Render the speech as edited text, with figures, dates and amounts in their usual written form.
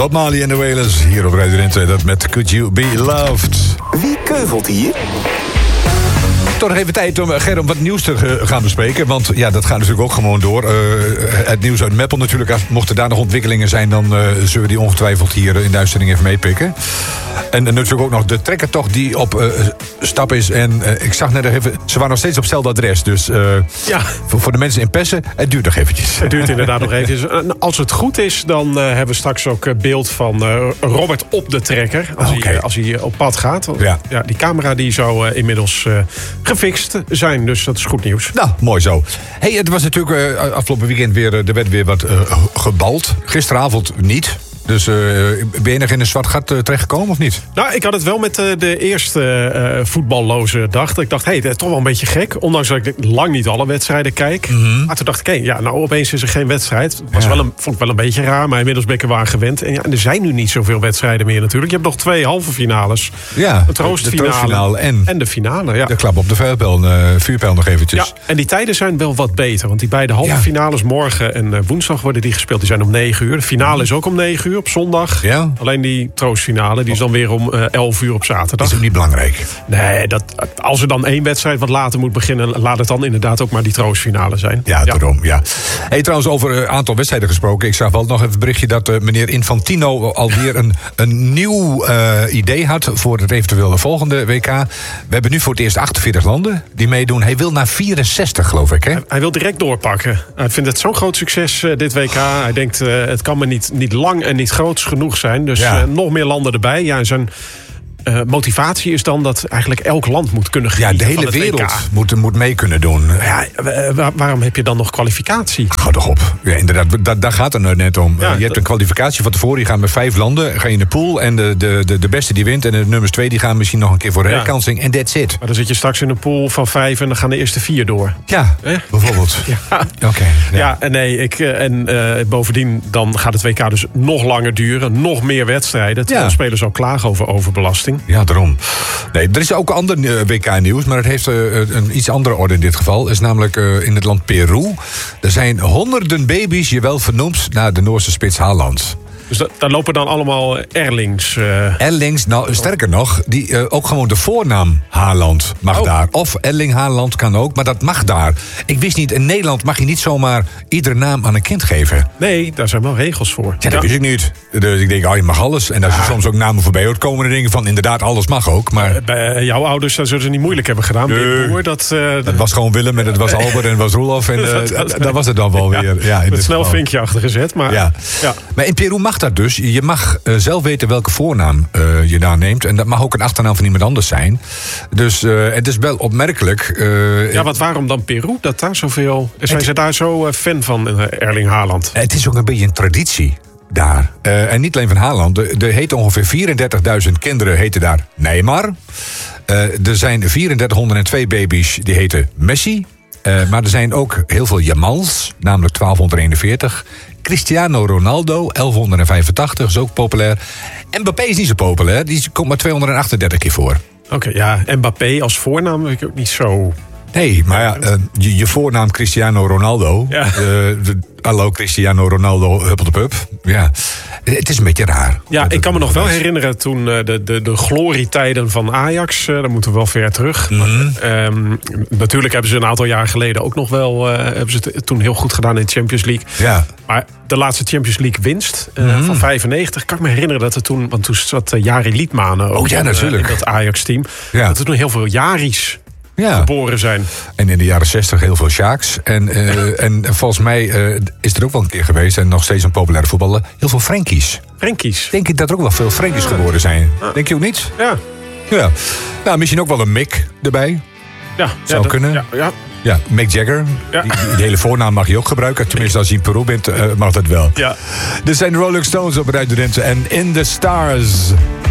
Bob Marley en de Wailers hier op Radio Drenthe. Dat met Could You Be Loved. Wie keuvelt hier? Toch nog even tijd om wat nieuws te gaan bespreken. Want ja, dat gaat natuurlijk ook gewoon door. Het nieuws uit Meppel natuurlijk. Mochten daar nog ontwikkelingen zijn, dan zullen we die ongetwijfeld hier in de uitzending even meepikken. En natuurlijk ook nog de trekkertocht die op stap is. En ik zag net even, ze waren nog steeds op hetzelfde adres. Dus voor de mensen in Pessen, het duurt nog eventjes. Het duurt inderdaad nog eventjes. Als het goed is, dan hebben we straks ook beeld van Robert op de trekker. Als hij op pad gaat. Ja. Ja, die camera die zou inmiddels gefixt zijn. Dus dat is goed nieuws. Nou, mooi zo. Hey, het was natuurlijk afgelopen weekend weer, er werd weer wat gebald. Gisteravond niet. Dus ben je nog in een zwart gat terechtgekomen of niet? Nou, ik had het wel met de eerste voetballoze dag. Ik dacht, dat is toch wel een beetje gek. Ondanks dat ik lang niet alle wedstrijden kijk. Mm-hmm. Maar toen dacht ik, opeens is er geen wedstrijd. Vond ik wel een beetje raar, maar inmiddels ben ik er wel aan gewend. En er zijn nu niet zoveel wedstrijden meer natuurlijk. Je hebt nog 2 halve finales. Ja, de troostfinale en de finale. Ja. De klap op de vuurpijl nog eventjes. Ja, en die tijden zijn wel wat beter. Want die beide halve finales morgen en woensdag worden die gespeeld. Die zijn om 9 uur. De finale is ook om 9 uur. Op zondag. Ja. Alleen die troostfinale, die is dan weer om 11 uur op zaterdag. Dat is ook niet belangrijk. Nee, als er dan 1 wedstrijd wat later moet beginnen, laat het dan inderdaad ook maar die troostfinale zijn. Ja, daarom, ja. Hey, trouwens, over een aantal wedstrijden gesproken. Ik zag wel nog even het berichtje dat meneer Infantino alweer een nieuw idee had voor het eventueel volgende WK. We hebben nu voor het eerst 48 landen die meedoen. Hij wil naar 64, geloof ik, hè? Hij wil direct doorpakken. Hij vindt het zo'n groot succes, dit WK. Hij denkt, het kan me niet lang en niet groots genoeg zijn. Dus nog meer landen erbij. Ja, en zijn motivatie is dan dat eigenlijk elk land moet kunnen genieten. Ja, de hele wereld moet mee kunnen doen. Ja, waarom heb je dan nog kwalificatie? Hou toch op. Ja, inderdaad, daar gaat het net om. Je hebt een kwalificatie van tevoren. Je gaat met 5 landen, ga je in de pool. En de beste die wint. En de nummers 2 die gaan misschien nog een keer voor de herkansing. En that's it. Maar dan zit je straks in een pool van 5 en dan gaan de eerste 4 door. Ja, bijvoorbeeld. Bovendien dan gaat het WK dus nog langer duren. Nog meer wedstrijden. Terwijl spelers al klagen over overbelasting. Ja, daarom. Nee, er is ook ander WK-nieuws, maar het heeft een iets andere orde in dit geval. Het is namelijk in het land Peru. Er zijn honderden baby's, wel vernoemd naar de Noorse spits Haaland. Dus daar lopen dan allemaal Erlings. Erlings, nou sterker nog, die ook gewoon de voornaam Haaland mag daar. Of Erling Haaland kan ook, maar dat mag daar. Ik wist niet, in Nederland mag je niet zomaar iedere naam aan een kind geven. Nee, daar zijn wel regels voor. Ja, dat wist ik niet. Dus ik denk, je mag alles. En als je soms ook namen voorbij hoort komen, dan denk ik van, inderdaad, alles mag ook. Maar bij jouw ouders zullen ze niet moeilijk hebben gedaan. Nee. Dat was gewoon Willem en het was Albert en het was Roelof. En daar was het dan wel weer. Ja, met snel vinkje achter gezet. Maar in Peru mag dat dus. Je mag zelf weten welke voornaam je daar neemt. En dat mag ook een achternaam van iemand anders zijn. Dus het is wel opmerkelijk. Waarom dan Peru? Dat daar zoveel... Zijn ze daar zo fan van Erling Haaland? Het is ook een beetje een traditie daar. En niet alleen van Haaland. Er heten ongeveer 34.000 kinderen heten daar Neymar. Er zijn 3402 baby's die heten Messi. Maar er zijn ook heel veel Jamals, namelijk 1241. Cristiano Ronaldo, 1185, is ook populair. Mbappé is niet zo populair, die komt maar 238 keer voor. Oké, Mbappé als voornaam vind ik ook niet zo... Nee, maar je voornaam Cristiano Ronaldo. Ja. Hallo Cristiano Ronaldo, huppeldepup. Ja, het is een beetje raar. Ja, ik kan me nog wel herinneren toen de glorietijden van Ajax. Daar moeten we wel ver terug. Mm-hmm. Natuurlijk hebben ze een aantal jaar geleden ook nog wel... hebben ze het toen heel goed gedaan in de Champions League. Ja. Maar de laatste Champions League winst van 95... kan ik me herinneren dat er toen... Want toen zat Jari Liedmanen ook in dat Ajax-team. Ja. Dat er toen heel veel Jaris... geboren zijn. En in de jaren 60 heel veel Sjaaks. En volgens mij is er ook wel een keer geweest... en nog steeds een populaire voetballer... heel veel Frenkies. Denk ik dat er ook wel veel Frenkies geboren zijn. Denk je ook niet? Ja. Nou, misschien ook wel een Mick erbij. Zou kunnen. Ja, Mick Jagger. Ja. Die hele voornaam mag je ook gebruiken. Tenminste, als je in Peru bent, mag dat wel. Ja. Dit zijn de Rolling Stones op Radio Drenthe en In the Stars.